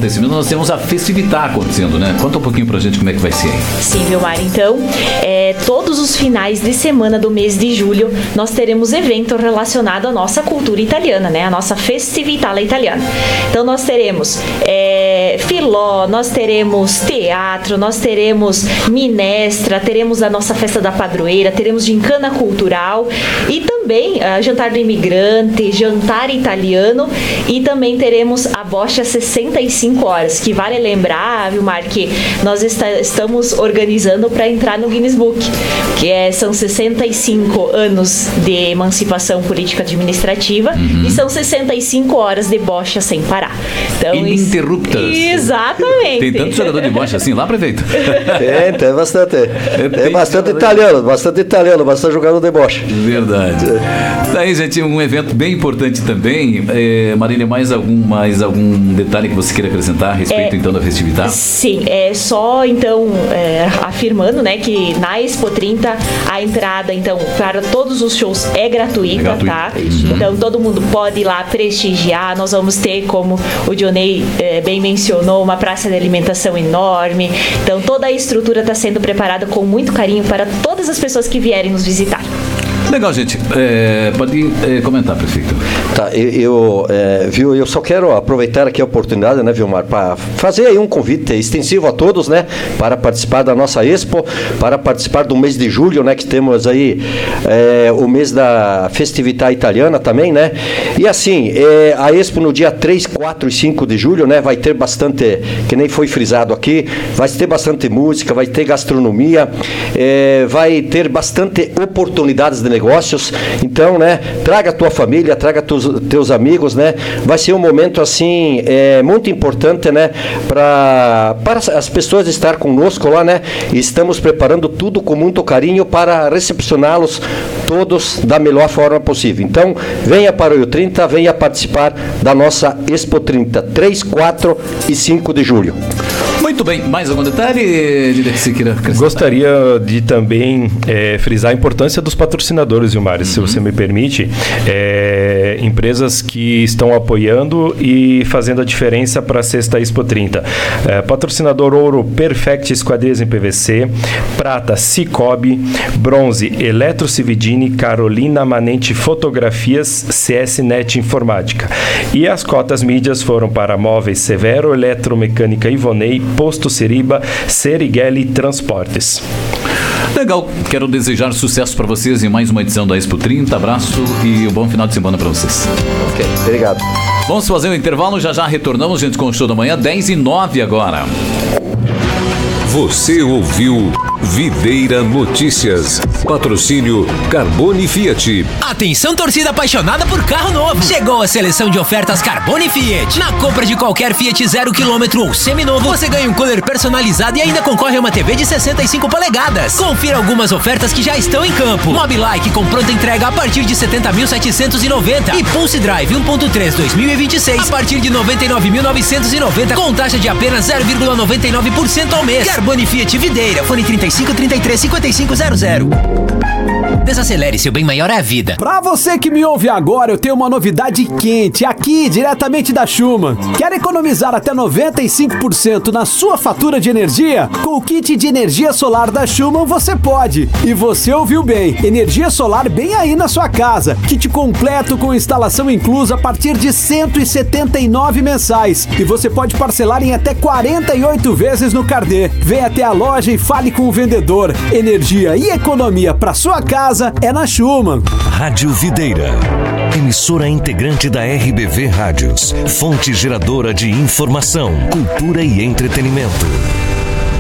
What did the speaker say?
acontecimentos, nós temos a Festività acontecendo, né? Conta um pouquinho pra gente como é que vai ser aí. Sim, Vilmar. Então, todos os finais de semana do mês de julho, nós teremos evento relacionado à nossa cultura italiana, né? A nossa Festività italiana. Então, nós teremos filó, nós teremos teatro, nós teremos minestra, teremos a nossa festa da padroeira, teremos gincana cultural e também jantar do imigrante, jantar italiano e também teremos a bocha 65 horas, que vale lembrar, Vilmar, que nós estamos organizando para entrar no Guinness Book, que são 65 anos de emancipação política administrativa e são 65 horas de bocha sem parar. Então, ininterruptas. Exatamente. Tem tanto jogador de bocha assim lá, prefeito? Tem bastante. Tem bastante italiano, bastante jogador de bocha. Verdade. Daí, gente, um evento bem importante também. Marília, mais algum detalhe que você queira acrescentar a respeito, então, da Festività? Sim, só, então, afirmando, né, que na Expo 30, a entrada, então, para todos os shows é gratuita, tá? Então, todo mundo pode ir lá prestigiar. Nós vamos ter, como o Dionei bem mencionou, uma praça de alimentação enorme. Então, toda a estrutura está sendo preparada com muito carinho para todas as pessoas que vierem nos visitar. Legal, gente. Pode comentar, prefeito. Tá, eu só quero aproveitar aqui a oportunidade, né, Vilmar, para fazer aí um convite extensivo a todos, né, para participar da nossa Expo, para participar do mês de julho, né, que temos aí o mês da Festività italiana também, né, e assim, a Expo no dia 3, 4 e 5 de julho, né, vai ter bastante, que nem foi frisado aqui, vai ter bastante música, vai ter gastronomia, vai ter bastante oportunidades de negócios. Então, né, traga a tua família, traga teus amigos, né, vai ser um momento assim muito importante, né, para as pessoas estar conosco lá, né, e estamos preparando tudo com muito carinho para recepcioná-los todos da melhor forma possível. Então, venha para o 30, venha participar da nossa Expo 30, 3, 4 e 5 de julho. Muito bem, mais algum detalhe, Dider, que você queira acrescentar? Gostaria de também frisar a importância dos patrocinadores, Vilmar, se você me permite, empresas que estão apoiando e fazendo a diferença para a Sexta Expo 30. Patrocinador ouro, Perfect Esquadrias em PVC, prata, Cicobi, bronze, Eletro Cividini, Carolina Manente Fotografias, CS Net Informática. E as cotas mídias foram para Móveis Severo, Eletromecânica Ivonei, Posto Seriba, Serighelli Transportes. Legal, quero desejar sucesso para vocês em mais uma edição da Expo 30. Abraço e um bom final de semana para vocês. Ok, obrigado. Vamos fazer um intervalo, já retornamos, gente, com o show da manhã, 10h09 agora. Você ouviu Videira Notícias. Patrocínio Carbone Fiat. Atenção, torcida apaixonada por carro novo. Chegou a seleção de ofertas Carbone Fiat. Na compra de qualquer Fiat 0 km ou seminovo, você ganha um cooler personalizado e ainda concorre a uma TV de 65 polegadas. Confira algumas ofertas que já estão em campo. Mobilike com pronta entrega a partir de 70.790 e Pulse Drive 1.3 2026 a partir de 99.990 com taxa de apenas 0,99% ao mês. Carbone Fiat Videira, fone 35 33 55 00. Desacelere, seu bem maior é a vida. Pra você que me ouve agora, eu tenho uma novidade quente aqui, diretamente da Schumann. Quer economizar até 95% na sua fatura de energia? Com o kit de energia solar da Schumann você pode. E você ouviu bem, energia solar bem aí na sua casa. Kit completo com instalação inclusa a partir de 179 mensais. E você pode parcelar em até 48 vezes no Cardê. Vem até a loja e fale com o vendedor. Energia e economia para sua casa é na Schumann. Rádio Videira, emissora integrante da RBV Rádios, fonte geradora de informação, cultura e entretenimento.